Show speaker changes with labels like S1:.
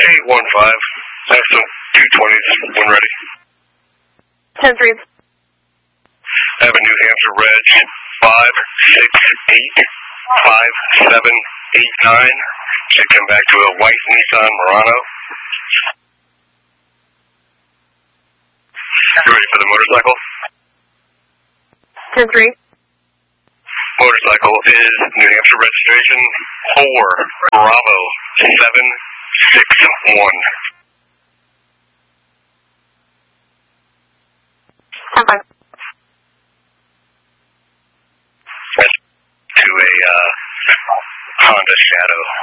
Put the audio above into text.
S1: 815. I have some 220s when ready.
S2: 10-3.
S1: I have a New Hampshire Reg 5685789. Should come back to a white Nissan Murano. You ready for the motorcycle?
S2: 10-3.
S1: Motorcycle is New Hampshire registration 4 Bravo 761.
S2: 10-5.
S1: That's to a Honda Shadow.